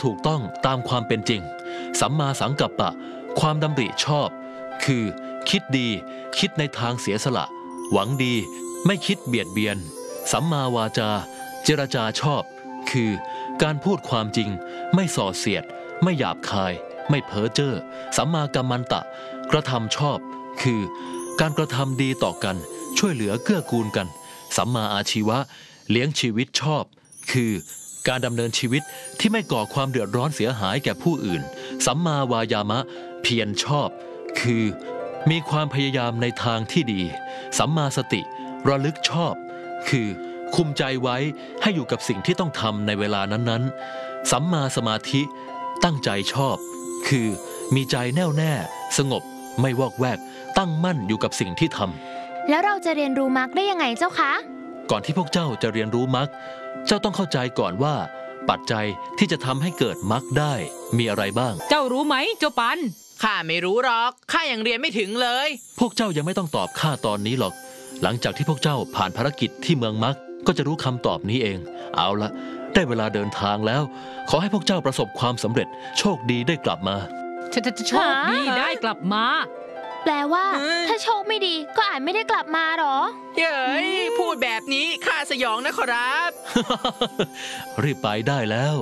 ำถูกต้องตามความเป็นจริงสัมมาสังกัปปะความดำริชอบคือคิดดีคิดในทางเสียสละหวังดีไม่คิดเบียดเบียนสัมมาวาจาเจรจาชอบคือการพูดความจริงไม่ส่อเสียดไม่หยาบคายไม่เพ้อเจ้อสัมมากัมมันตะกระทำชอบคือการกระทำดีต่อกันช่วยเหลือเกื้อกูลกันสัมมาอาชีวะเลี้ยงชีวิตชอบคือการดำเนินชีวิตที่ไม่ก่อความเดือดร้อนเสียหายแก่ผู้อื่นสัมมาวายามะเพียรชอบคือมีความพยายามในทางที่ดีสัมมาสติระลึกชอบคือคุมใจไว้ให้อยู่กับสิ่งที่ต้องทำในเวลานั้นๆสัมมาสมาธิตั้งใจชอบคือมีใจแน่วแน่สงบไม่วอกแวกตั้งมั่นอยู่กับสิ่งที่ทำแล้วเราจะเรียนรู้มรรคได้ยังไงเจ้าคะก่อนที่พวกเจ้าจะเรียนรู้มรรคเจ้าต้องเข้าใจก่อนว่าปัจจัยที่จะทำให้เกิดมรรคได้มีอะไรบ้างเจ้ารู้ไหมเจ้าปันข้าไม่รู้หรอกข้ายังเรียนไม่ถึงเลยพวกเจ้ายังไม่ต้องตอบข้าตอนนี้หรอกหลังจากที่พวกเจ้าผ่านภารกิจที่เมืองมรรคก็จะรู้คำตอบนี้เองเอาละได้เวลาเดินทางแล้วขอให้พวกเจ้าประสบความสำเร็จโชคดีได้กลับมาโชคดีได้กลับมาแปลว่าถ้าโชคไม่ดีก็อาจไม่ได้กลับมาหรอเย้ยพูดแบบนี้ข้าสยองนะขอรับรีบไปได้แล้ว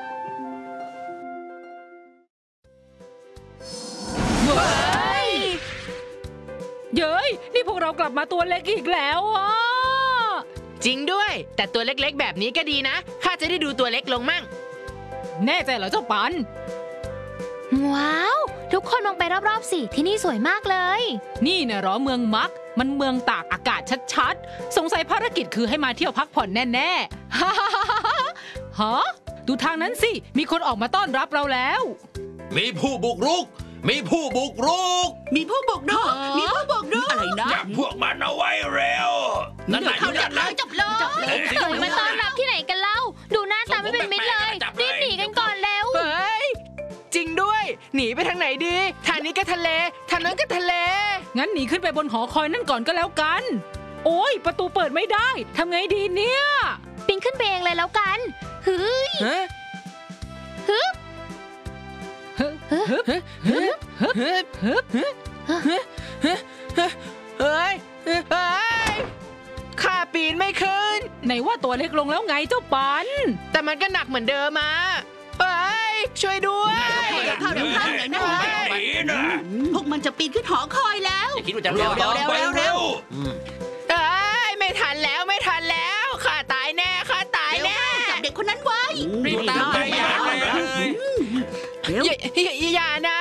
เย้ยนี่พวกเรากลับมาตัวเล็กอีกแล้วอ่ะจริงด้วยแต่ตัวเล็กๆแบบนี้ก็ดีนะข้าจะได้ดูตัวเล็กลงมั่งแน่ใจเหรอเจ้าปันว้าวทุกคนมองไปรอบๆสิที่นี่สวยมากเลยนี่นะเหรอเมืองมักมันเมืองตากอากาศชัดๆสงสัยภารกิจคือให้มาเที่ยวพักผ่อนแน่ๆฮะดูทางนั้นสิมีคนออกมาต้อนรับเราแล้วมีผู้บุกรุกมีผู้บุกรุกมีผู้บุกรุกมีผู้บุกรุกอะไรนะจับพวกมันเอาไว้เร็วนั่นไหนอยู่นั่นเลยจับเลยมาต้อนรับที่ไหนกันเล่าดูหน้าตาไม่เป็นมิตรเลยรีบหนีกันก่อนเร็วเฮ้ยจริงด้วยหนีไปทางไหนดีทางนี้ก็ทะเลทางนั้นก็ทะเลงั้นหนีขึ้นไปบนหอคอยนั่นก่อนก็แล้วกันโอ้ยประตูเปิดไม่ได้ทำไงดีเนี่ยปีนขึ้นไปเองเลยแล้วกันเฮ้ยฮึบเฮ้ยข้าปีนไม่ขึ้นไหนว่าตัวเล็กลงแล้วไงเจ้าปันแต่มันก็หนักเหมือนเดิมมาเฮ้ยช่วยด้วยเข้าไหนนะพวกมันจะปีนขึ้นหอคอยแล้วคิดว่าจะเร็วเไม่ทันแล้วข้าตายแน่จับเด็กคนนั้นไว้รีบตามไปอย่านะ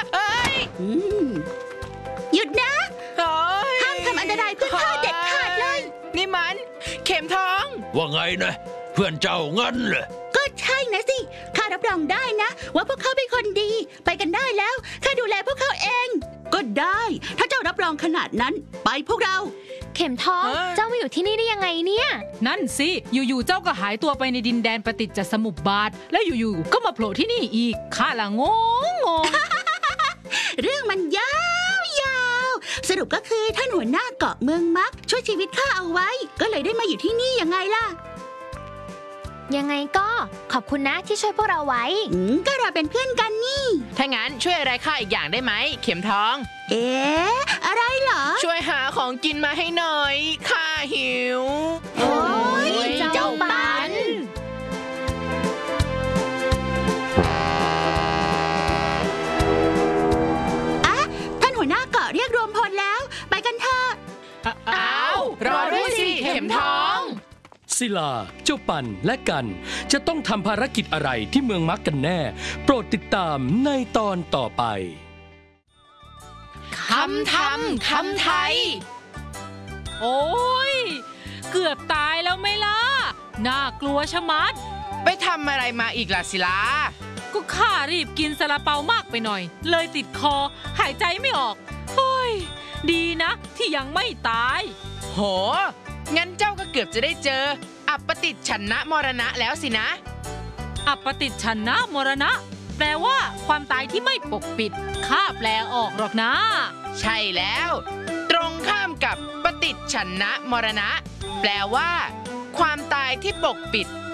หยุดนะห้ามทำอันตรายเพื่อนข้าเด็ดขาดเลยนี่มันเข็มทองว่าไงนะเพื่อนเจ้างั้นเหรอก็ใช่นะสิข้ารับรองได้นะว่าพวกเขาเป็นคนดีไปกันได้แล้วข้าดูแลพวกเขาเองก็ได้ถ้าเจ้ารับรองขนาดนั้นไปพวกเราเข็มทองเจ้ามาอยู่ที่นี่ได้ยังไงเนี่ยนั่นสิอยู่ๆเจ้าก็หายตัวไปในดินแดนปฏิจจสมุปบาทแล้วอยู่ๆก็มาโผล่ที่นี่อีกข้าละงงเรื่องมันยาวสรุปก็คือท่านหัวหน้าเกาะเมืองมักช่วยชีวิตข้าเอาไว้ก็เลยได้มาอยู่ที่นี่ยังไงล่ะยังไงก็ขอบคุณนะที่ช่วยพวกเราไว้ก็เราเป็นเพื่อนกันนี่ถ้างั้นช่วยอะไรข้าอีกอย่างได้ไหมเข็มทองอะไรเหรอช่วยหาของกินมาให้หน่อยข้าหิวโอ้ยเจ้าปันท่านหัวหน้าเกาะเรียกรวมพลแล้วไปกันเถอะอ้าวรอด้วยสิเข็มทองศิลาเจ้าปันและกันจะต้องทำภารกิจอะไรที่เมืองมักกันแน่โปรดติดตามในตอนต่อไปคำทำคำไทยโอ้ยเกือบตายแล้วไหมล่ะน่ากลัวชะมัดไปทำอะไรมาอีกล่ะศิลาก็ข้ารีบกินซาลาเปามากไปหน่อยเลยติดคอหายใจไม่ออกเฮ้ยดีนะที่ยังไม่ตายโหงั้นเจ้าก็เกือบจะได้เจออัปปติฉันนะมรณะแล้วสินะอัปปติฉันนะมรณะแปลว่าความตายที่ไม่ปกปิดข้าแปลออกหรอกนะใช่แล้วตรงข้ามกับปฏิฉันนะมรณะแปลว่าความตายที่ปกปิด